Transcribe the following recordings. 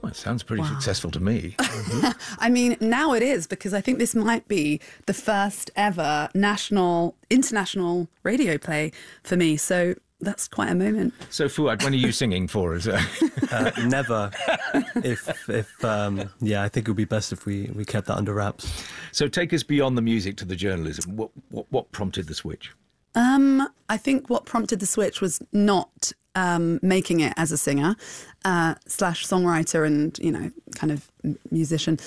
Well, it sounds pretty successful to me. I mean, now it is, because I think this might be the first ever international radio play for me. So that's quite a moment. So, Fuad, when are you singing for us? Never. I think it would be best if we kept that under wraps. So take us beyond the music to the journalism. What prompted the switch? I think what prompted the switch was not making it as a singer / songwriter and, kind of musician.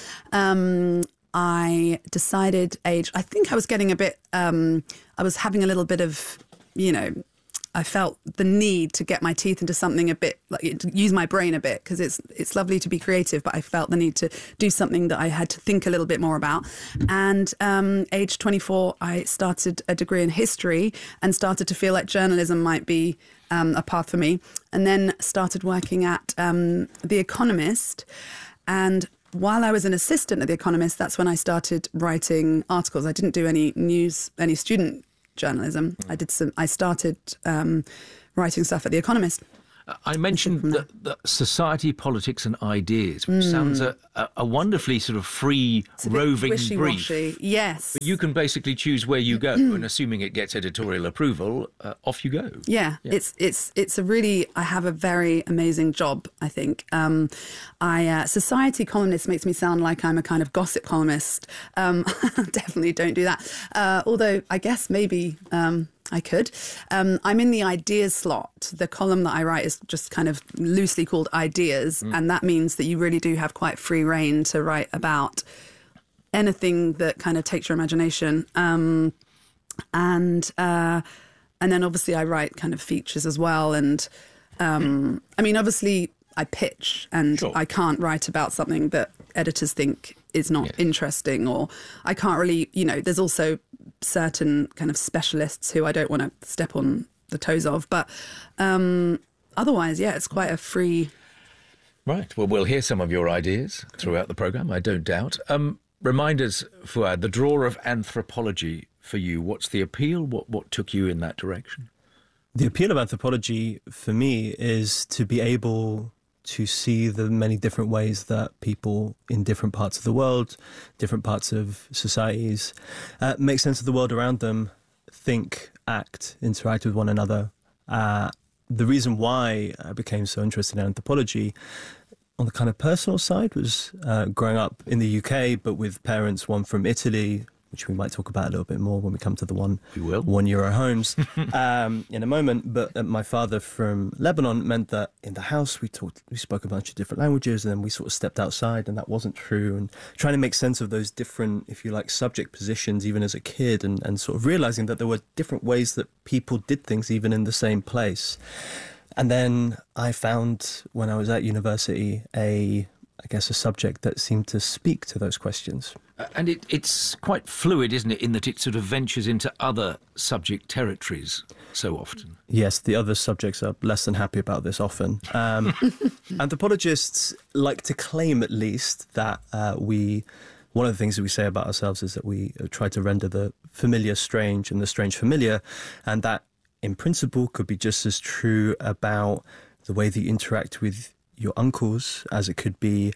I decided I think I was getting a bit, I was having a little bit of, I felt the need to get my teeth into something a bit, like to use my brain a bit, because it's lovely to be creative, but I felt the need to do something that I had to think a little bit more about. And age 24, I started a degree in history and started to feel like journalism might be a path for me, and then started working at The Economist. And while I was an assistant at The Economist, that's when I started writing articles. I didn't do any student journalism. I started writing stuff at The Economist. I mentioned the society, politics and ideas, which sounds a wonderfully sort of free, roving brief. Yes. But you can basically choose where you go, and assuming it gets editorial approval, off you go. Yeah. It's a really, I have a very amazing job, I think. Society columnist makes me sound like I'm a kind of gossip columnist. Definitely don't do that. Although I guess maybe I could. I'm in the ideas slot. The column that I write is just kind of loosely called Ideas, and that means that you really do have quite free rein to write about anything that kind of takes your imagination. And then obviously I write kind of features as well. And I mean, obviously I pitch, and Sure. I can't write about something that editors think is not interesting, or I can't really, there's also certain kind of specialists who I don't want to step on the toes of. But otherwise, it's quite a free... Right. Well, we'll hear some of your ideas throughout the programme, I don't doubt. Remind us, Fuad, the draw of anthropology for you. What's the appeal? What took you in that direction? The appeal of anthropology for me is to be able to see the many different ways that people in different parts of the world, different parts of societies, make sense of the world around them, think, act, interact with one another. The reason why I became so interested in anthropology on the kind of personal side was growing up in the UK, but with parents, one from Italy, which we might talk about a little bit more when we come to the €1 homes in a moment. But my father from Lebanon meant that in the house we spoke a bunch of different languages, and then we sort of stepped outside and that wasn't true. And trying to make sense of those different, if you like, subject positions even as a kid, and sort of realising that there were different ways that people did things even in the same place. And then I found when I was at university a subject that seemed to speak to those questions. And it's quite fluid, isn't it, in that it sort of ventures into other subject territories so often? Yes, the other subjects are less than happy about this often. Anthropologists like to claim, at least, that one of the things that we say about ourselves is that we try to render the familiar strange and the strange familiar, and that, in principle, could be just as true about the way that you interact with your uncles as it could be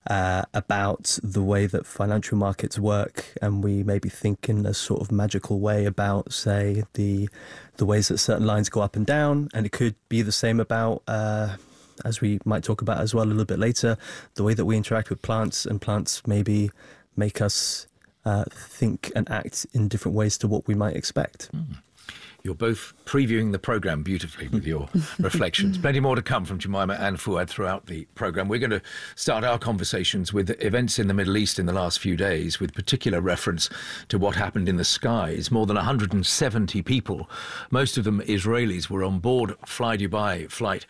about the way that financial markets work, and we maybe think in a sort of magical way about, say, the ways that certain lines go up and down, and it could be the same about, as we might talk about as well a little bit later, the way that we interact with plants, and plants maybe make us think and act in different ways to what we might expect. You're both previewing the programme beautifully with your reflections. Plenty more to come from Jemima and Fuad throughout the programme. We're going to start our conversations with events in the Middle East in the last few days, with particular reference to what happened in the skies. More than 170 people, most of them Israelis, were on board Fly Dubai flight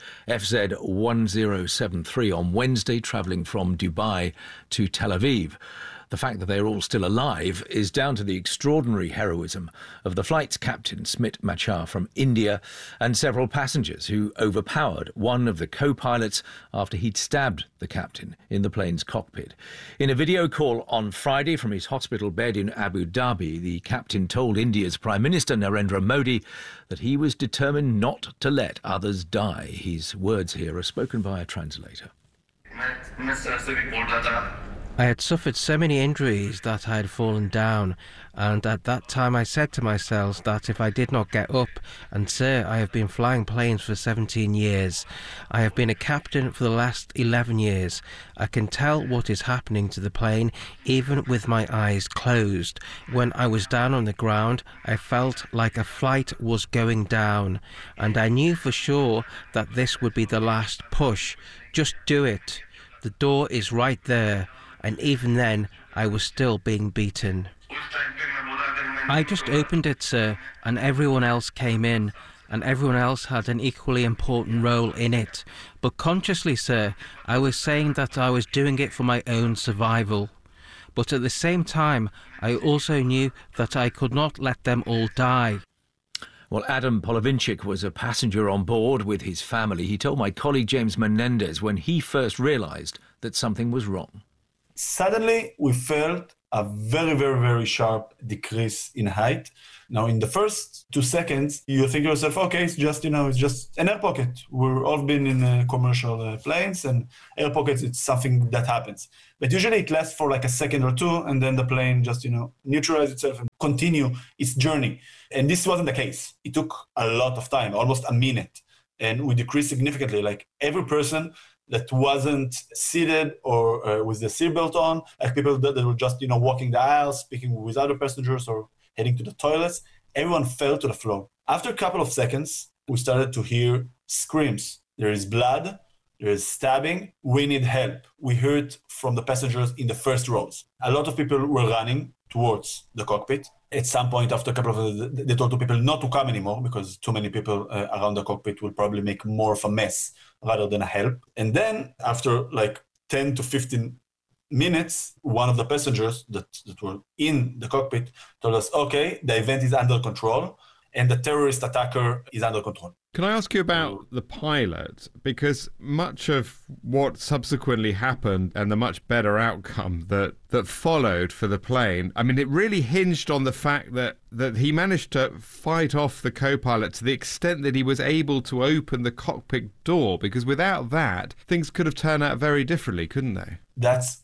FZ1073 on Wednesday, travelling from Dubai to Tel Aviv. The fact that they're all still alive is down to the extraordinary heroism of the flight's captain, Smit Machar, from India, and several passengers who overpowered one of the co-pilots after he'd stabbed the captain in the plane's cockpit. In a video call on Friday from his hospital bed in Abu Dhabi, the captain told India's Prime Minister Narendra Modi that he was determined not to let others die. His words here are spoken by a translator. I had suffered so many injuries that I had fallen down, and at that time I said to myself that if I did not get up, and sir, I have been flying planes for 17 years. I have been a captain for the last 11 years. I can tell what is happening to the plane even with my eyes closed. When I was down on the ground, I felt like a flight was going down, and I knew for sure that this would be the last push. Just do it. The door is right there. And even then, I was still being beaten. I just opened it, sir, and everyone else came in, and everyone else had an equally important role in it. But consciously, sir, I was saying that I was doing it for my own survival. But at the same time, I also knew that I could not let them all die. Well, Adam Polovinchik was a passenger on board with his family. He told my colleague James Menendez when he first realised that something was wrong. Suddenly, we felt a very, very, very sharp decrease in height. Now, in the first 2 seconds, you think to yourself, okay, it's just an air pocket. We've all been in commercial planes, and air pockets, it's something that happens. But usually it lasts for like a second or two, and then the plane just, neutralizes itself and continue its journey. And this wasn't the case. It took a lot of time, almost a minute. And we decreased significantly. Like every person that wasn't seated or with the seatbelt on, like people that were just, walking the aisles, speaking with other passengers or heading to the toilets, everyone fell to the floor. After a couple of seconds, we started to hear screams. There is blood, there is stabbing, we need help. We heard from the passengers in the first rows. A lot of people were running towards the cockpit. At some point, after a couple of they told the people not to come anymore because too many people around the cockpit will probably make more of a mess rather than a help. And then after like 10 to 15 minutes, one of the passengers that were in the cockpit told us, okay, the event is under control and the terrorist attacker is under control. Can I ask you about the pilot? Because much of what subsequently happened and the much better outcome that followed for the plane, I mean, it really hinged on the fact that he managed to fight off the co-pilot to the extent that he was able to open the cockpit door, because without that, things could have turned out very differently, couldn't they? That's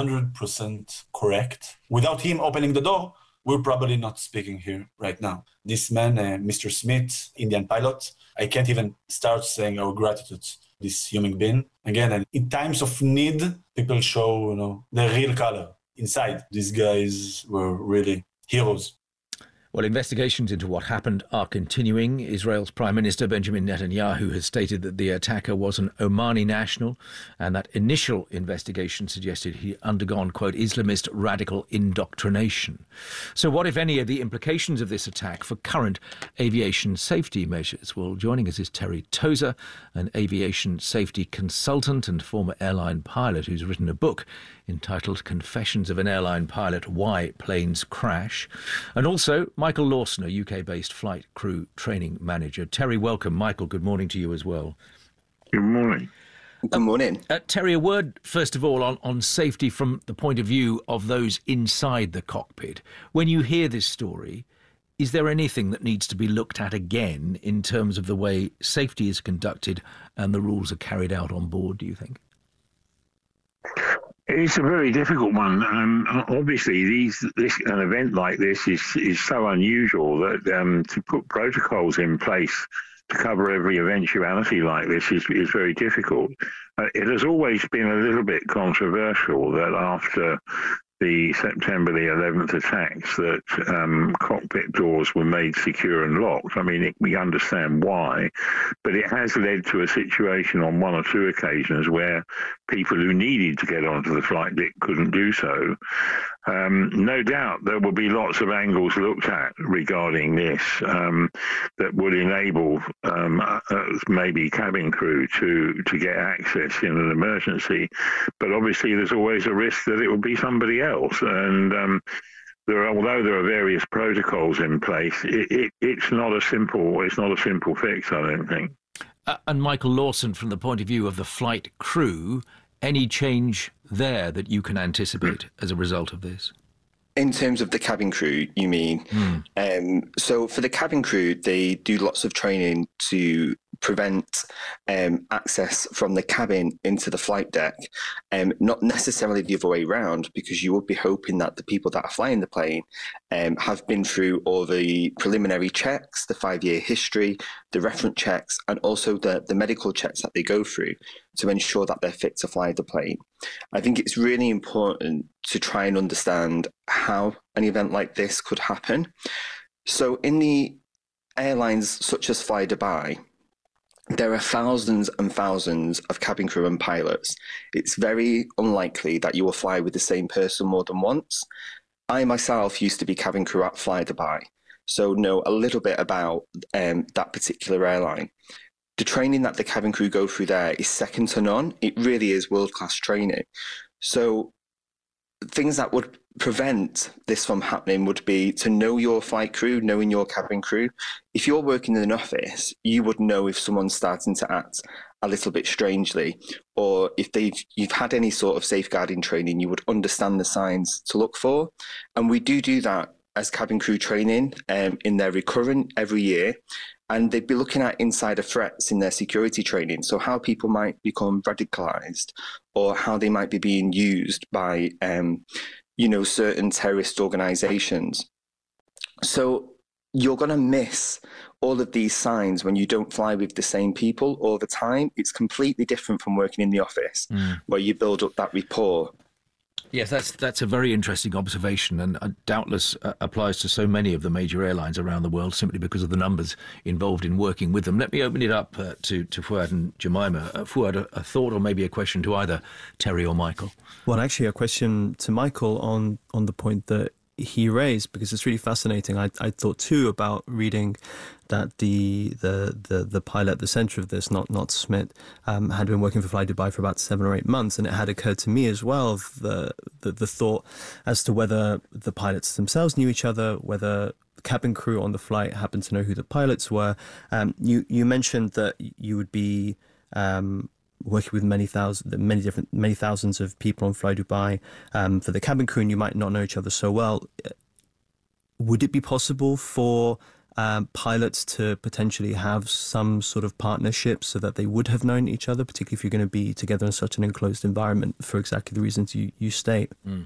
100% correct. Without him opening the door, we're probably not speaking here right now. This man, Mr. Smith, Indian pilot, I can't even start saying our gratitude to this human being. Again, in times of need, people show, their real color inside. These guys were really heroes. Well, investigations into what happened are continuing. Israel's Prime Minister Benjamin Netanyahu has stated that the attacker was an Omani national, and that initial investigation suggested he'd undergone, quote, Islamist radical indoctrination. So what, if any, are the implications of this attack for current aviation safety measures? Well, joining us is Terry Tozer, an aviation safety consultant and former airline pilot who's written a book entitled Confessions of an Airline Pilot, Why Planes Crash. And also Michael Lawson, a UK-based flight crew training manager. Terry, welcome. Michael, good morning to you as well. Good morning. Good morning. Terry, a word, first of all, on safety from the point of view of those inside the cockpit. When you hear this story, is there anything that needs to be looked at again in terms of the way safety is conducted and the rules are carried out on board, do you think? It's a very difficult one. Obviously, an event like this is so unusual that to put protocols in place to cover every eventuality like this is very difficult. It has always been a little bit controversial that after the September the 11th attacks that cockpit doors were made secure and locked. I mean, we understand why, but it has led to a situation on one or two occasions where people who needed to get onto the flight deck couldn't do so. No doubt there will be lots of angles looked at regarding this that would enable maybe cabin crew to get access in an emergency. But obviously there's always a risk that it will be somebody else. And although there are various protocols in place, it's not a simple fix, I don't think. And Michael Lawson, from the point of view of the flight crew, any change there that you can anticipate as a result of this? In terms of the cabin crew, you mean? So for the cabin crew, they do lots of training to prevent access from the cabin into the flight deck, not necessarily the other way around, because you would be hoping that the people that are flying the plane have been through all the preliminary checks, the 5-year history, the reference checks, and also the medical checks that they go through to ensure that they're fit to fly the plane. I think it's really important to try and understand how an event like this could happen. So in the airlines such as Fly Dubai, there are thousands and thousands of cabin crew and pilots. It's very unlikely that you will fly with the same person more than once. I myself used to be cabin crew at Fly Dubai, so know a little bit about that particular airline. The training that the cabin crew go through there is second to none. It really is world-class training. So things that would prevent this from happening would be to know your flight crew, knowing your cabin crew. If you're working in an office, you would know if someone's starting to act a little bit strangely, or if you've had any sort of safeguarding training, you would understand the signs to look for. And we do that as cabin crew training in their recurrent every year. And they'd be looking at insider threats in their security training. So how people might become radicalized, or how they might be being used by certain terrorist organizations. So you're going to miss all of these signs when you don't fly with the same people all the time. It's completely different from working in the office, where you build up that rapport. Yes, that's a very interesting observation, and doubtless applies to so many of the major airlines around the world, simply because of the numbers involved in working with them. Let me open it up to Fouad and Jemima. Fouad, a thought or maybe a question to either Terry or Michael? Well, actually, a question to Michael on the point that he raised, because it's really fascinating. I thought too about reading that the pilot at the centre of this, not Smit, had been working for Fly Dubai for about 7 or 8 months, and it had occurred to me as well the thought as to whether the pilots themselves knew each other, whether the cabin crew on the flight happened to know who the pilots were. You mentioned that you would be working with many thousands of people on Fly Dubai for the cabin crew, and you might not know each other so well. Would it be possible for pilots to potentially have some sort of partnership so that they would have known each other, particularly if you're going to be together in such an enclosed environment for exactly the reasons you state?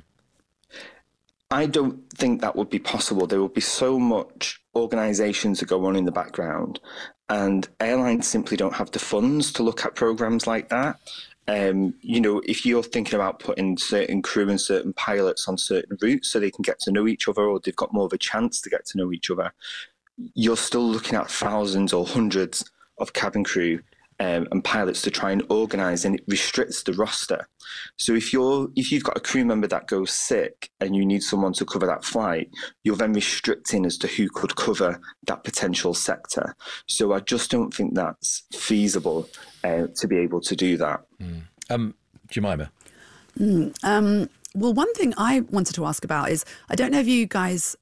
I don't think that would be possible. There would be so much organisation to go on in the background, and airlines simply don't have the funds to look at programs like that. If you're thinking about putting certain crew and certain pilots on certain routes so they can get to know each other, or they've got more of a chance to get to know each other, you're still looking at thousands or hundreds of cabin crew and pilots to try and organise, and it restricts the roster. So if you've got a crew member that goes sick and you need someone to cover that flight, you're then restricting as to who could cover that potential sector. So I just don't think that's feasible to be able to do that. Jemima? Well, one thing I wanted to ask about is, I don't know if you guys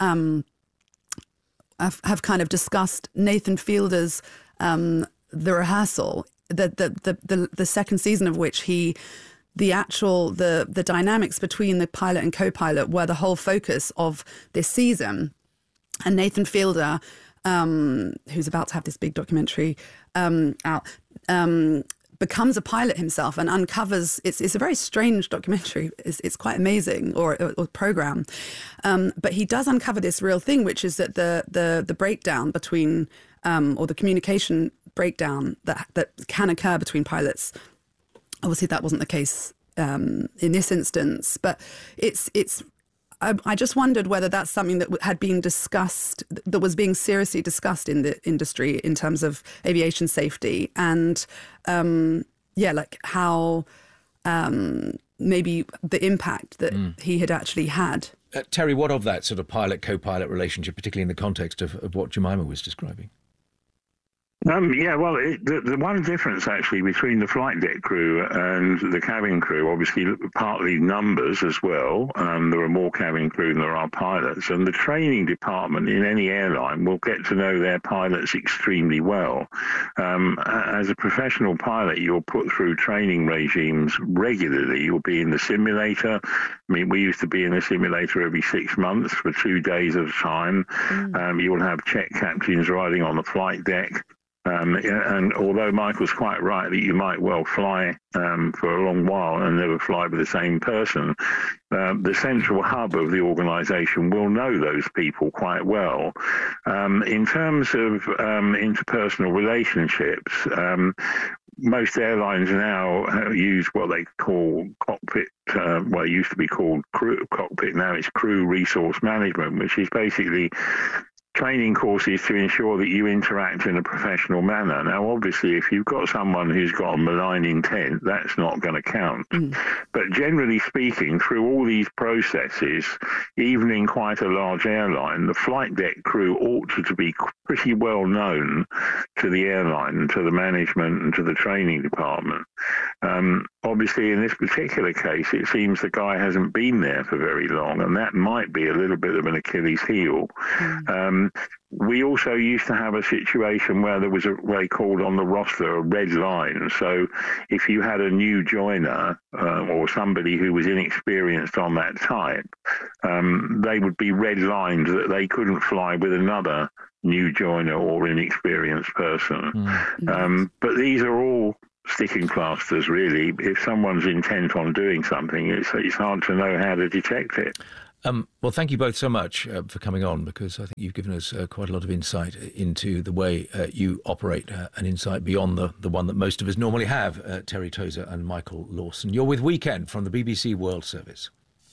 have kind of discussed Nathan Fielder's the rehearsal, the second season of which the dynamics between the pilot and co-pilot were the whole focus of this season. And Nathan Fielder, who's about to have this big documentary out, becomes a pilot himself and uncovers. It's a very strange documentary. It's quite amazing, or program, but he does uncover this real thing, which is that the breakdown between or the communication breakdown that can occur between pilots. Obviously, that wasn't the case in this instance, but I just wondered whether that's something that had been discussed, that was being seriously discussed in the industry in terms of aviation safety, and like how maybe the impact that he had actually had. Terry, what of that sort of pilot-co-pilot relationship, particularly in the context of what Jemima was describing? The one difference actually between the flight deck crew and the cabin crew, obviously partly numbers as well. There are more cabin crew than there are pilots, and the training department in any airline will get to know their pilots extremely well. As a professional pilot, you're put through training regimes regularly. You'll be in the simulator. I mean, we used to be in the simulator every 6 months for 2 days at a time. You'll have check captains riding on the flight deck. And although Michael's quite right that you might well fly for a long while and never fly with the same person, the central hub of the organisation will know those people quite well. In terms of interpersonal relationships, most airlines now use what they call cockpit, it used to be called crew cockpit, now it's crew resource management, which is basically training courses to ensure that you interact in a professional manner. Now, obviously, if you've got someone who's got a malign intent, that's not going to count. But generally speaking, through all these processes, even in quite a large airline, the flight deck crew ought to be pretty well known to the airline and to the management and to the training department. Obviously, in this particular case, it seems the guy hasn't been there for very long, and that might be a little bit of an Achilles heel. We also used to have a situation where there was what they called on the roster a red line. So if you had a new joiner or somebody who was inexperienced on that type, they would be red lined that they couldn't fly with another new joiner or inexperienced person. But these are all sticking plasters, really. If someone's intent on doing something, it's hard to know how to detect it. Well, thank you both so much for coming on, because I think you've given us quite a lot of insight into the way you operate, an insight beyond the one that most of us normally have. Terry Tozer and Michael Lawson. You're with Weekend from the BBC World Service.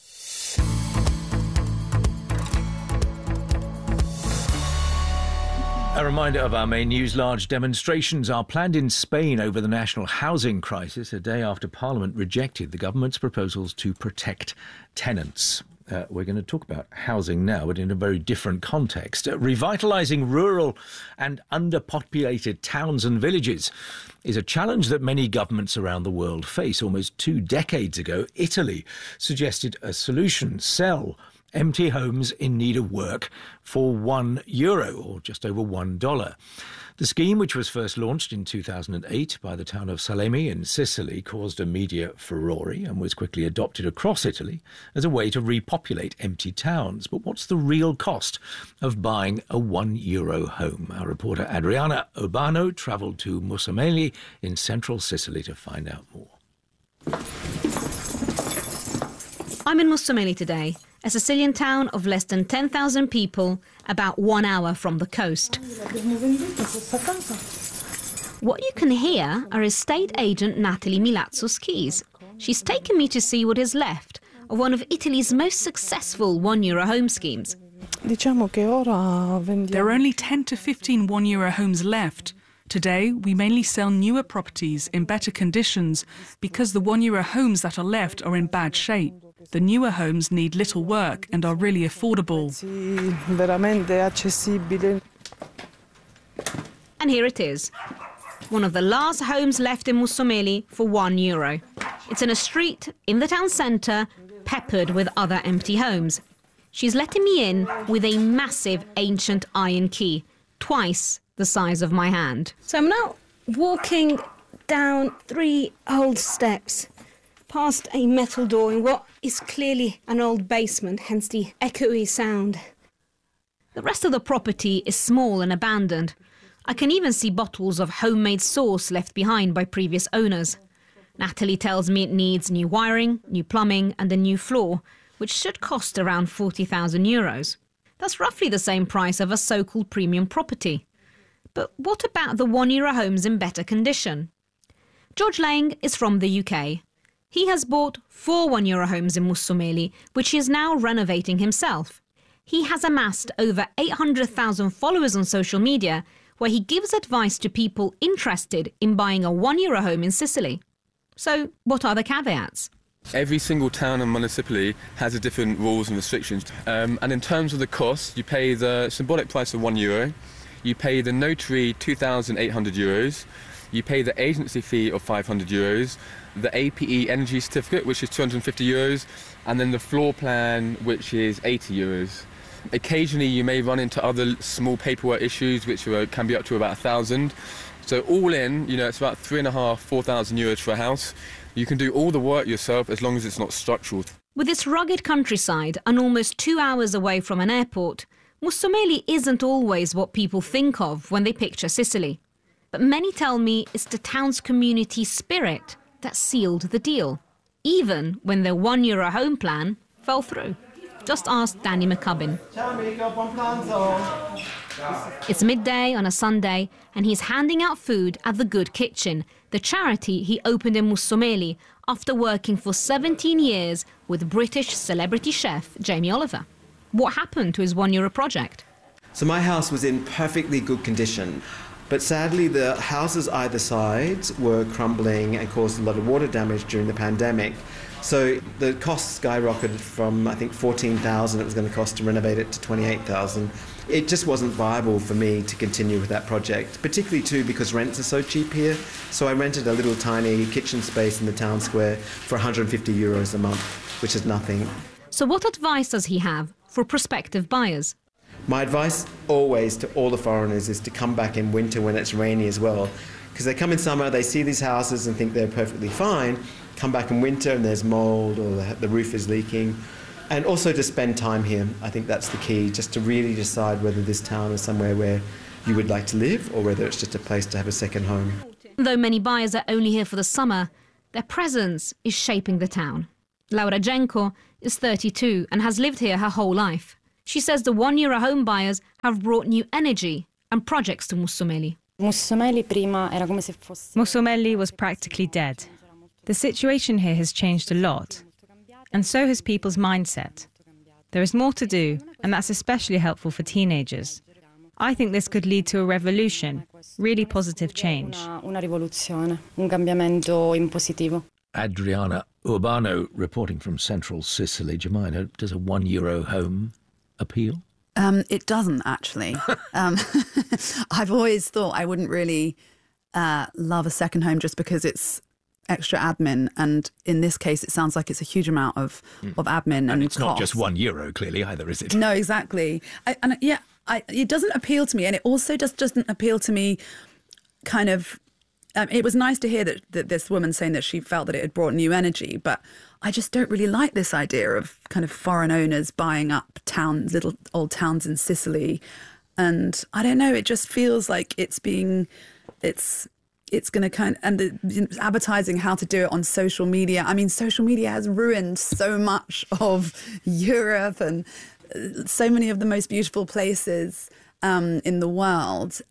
A reminder of our main news. Large demonstrations are planned in Spain over the national housing crisis, a day after Parliament rejected the government's proposals to protect tenants. We're going to talk about housing now, but in a very different context. Revitalising rural and underpopulated towns and villages is a challenge that many governments around the world face. Almost 2 decades ago, Italy suggested a solution: sell empty homes in need of work for €1, or just over $1. The scheme, which was first launched in 2008 by the town of Salemi in Sicily, caused a media furore and was quickly adopted across Italy as a way to repopulate empty towns. But what's the real cost of buying a €1 home? Our reporter Adriana Urbano travelled to Mussomeli in central Sicily to find out more. I'm in Mussomeli today, a Sicilian town of less than 10,000 people, about 1 hour from the coast. What you can hear are estate agent Natalie Milazzo's keys. She's taken me to see what is left of one of Italy's most successful €1 home schemes. There are only 10 to 15 €1 homes left. Today, we mainly sell newer properties in better conditions because the €1 homes that are left are in bad shape. The newer homes need little work and are really affordable. And here it is, one of the last homes left in Mussomeli for €1. It's in a street in the town centre, peppered with other empty homes. She's letting me in with a massive ancient iron key, twice the size of my hand. So I'm now walking down 3 old steps, past a metal door in what is clearly an old basement, hence the echoey sound. The rest of the property is small and abandoned. I can even see bottles of homemade sauce left behind by previous owners. Natalie tells me it needs new wiring, new plumbing and a new floor, which should cost around €40,000. That's roughly the same price of a so-called premium property. But what about the €1 homes in better condition? George Lang is from the UK. He has bought 4 €1 homes in Mussomeli, which he is now renovating himself. He has amassed over 800,000 followers on social media, where he gives advice to people interested in buying a €1 home in Sicily. So, what are the caveats? Every single town and municipality has a different rules and restrictions. And in terms of the cost, you pay the symbolic price of €1, you pay the notary €2,800, you pay the agency fee of €500, the APE energy certificate, which is €250, and then the floor plan, which is €80. Occasionally you may run into other small paperwork issues, which can be up to about €1,000. So all in, it's about €3,500–4,000 for a house. You can do all the work yourself as long as it's not structural. With its rugged countryside and almost 2 hours away from an airport, Mussomeli isn't always what people think of when they picture Sicily. But many tell me it's the town's community spirit that sealed the deal, even when their €1 home plan fell through. Just ask Danny McCubbin. It's midday on a Sunday, and he's handing out food at the Good Kitchen, the charity he opened in Mussomeli after working for 17 years with British celebrity chef Jamie Oliver. What happened to his €1 project? So my house was in perfectly good condition, but sadly the houses either side were crumbling and caused a lot of water damage during the pandemic. So the costs skyrocketed from, I think, $14,000 it was going to cost to renovate it to $28,000. It just wasn't viable for me to continue with that project, particularly too because rents are so cheap here. So I rented a little tiny kitchen space in the town square for €150 a month, which is nothing. So what advice does he have for prospective buyers? My advice always to all the foreigners is to come back in winter when it's rainy as well. Because they come in summer, they see these houses and think they're perfectly fine. Come back in winter and there's mold or the roof is leaking. And also to spend time here. I think that's the key, just to really decide whether this town is somewhere where you would like to live or whether it's just a place to have a second home. Though many buyers are only here for the summer, their presence is shaping the town. Laura Jenko is 32 and has lived here her whole life. She says the €1 home buyers have brought new energy and projects to Mussomeli. Mussomeli was practically dead. The situation here has changed a lot, and so has people's mindset. There is more to do, and that's especially helpful for teenagers. I think this could lead to a revolution, really positive change. Adriana Urbano reporting from central Sicily. Jemima, does a €1 home appeal? It doesn't, actually. I've always thought I wouldn't really love a second home just because it's extra admin, and in this case it sounds like it's a huge amount of admin and it's cost. not just €1 clearly either, is it? No, exactly. It doesn't appeal to me, and it also just doesn't appeal to me kind of it was nice to hear that this woman saying that she felt that it had brought new energy, but I just don't really like this idea of kind of foreign owners buying up towns, little old towns in Sicily. And I don't know, it just feels like it's going to kind of, and the advertising how to do it on social media. I mean, social media has ruined so much of Europe and so many of the most beautiful places in the world.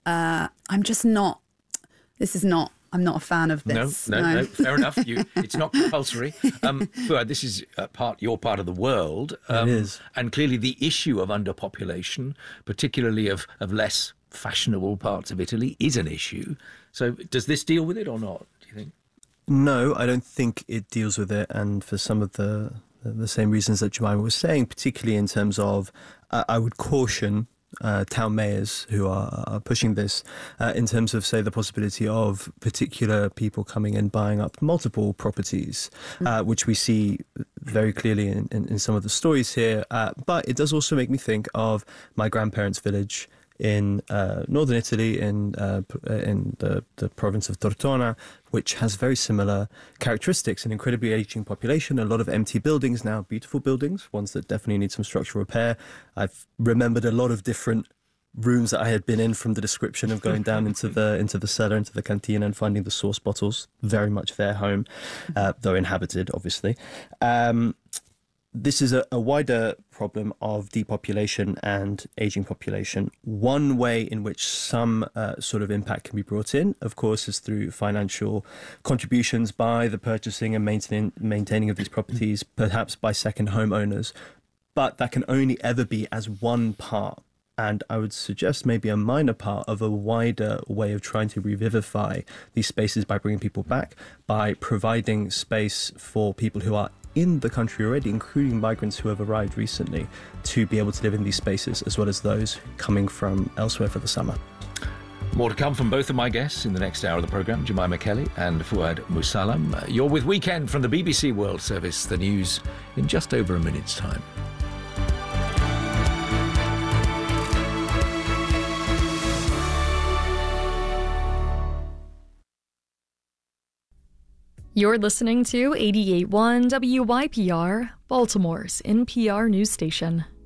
I'm not a fan of this. No, fair enough. It's not compulsory. Fuad, this is your part of the world. It is. And clearly the issue of underpopulation, particularly of less fashionable parts of Italy, is an issue. So does this deal with it or not, do you think? No, I don't think it deals with it. And for some of the same reasons that Jemima was saying, particularly in terms of, I would caution town mayors who are pushing this in terms of, say, the possibility of particular people coming and buying up multiple properties, which we see very clearly in some of the stories here. But it does also make me think of my grandparents' village in northern Italy, in the province of Tortona, which has very similar characteristics, an incredibly aging population, a lot of empty buildings now, beautiful buildings, ones that definitely need some structural repair. I've remembered a lot of different rooms that I had been in from the description of going down into the cellar, into the cantina and finding the sauce bottles, very much their home, though inhabited, obviously. This is a wider problem of depopulation and aging population. One way in which some sort of impact can be brought in, of course, is through financial contributions by the purchasing and maintaining of these properties, perhaps by second homeowners. But that can only ever be as one part, and I would suggest maybe a minor part of a wider way of trying to revivify these spaces by bringing people back, by providing space for people who are in the country already, including migrants who have arrived recently, to be able to live in these spaces, as well as those coming from elsewhere for the summer. More to come from both of my guests in the next hour of the programme, Jemima Kelly and Fuad Musallam. You're with Weekend from the BBC World Service. The news in just over a minute's time. You're listening to 88.1 WYPR, Baltimore's NPR news station.